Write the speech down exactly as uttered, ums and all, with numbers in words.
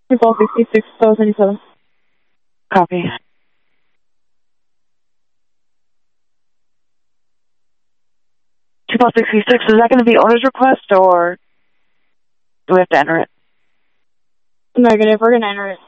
People sixty-six, seventy-seven. Copy. People sixty-six, is that going to be owner's request or do we have to enter it? Negative, we're going to enter it.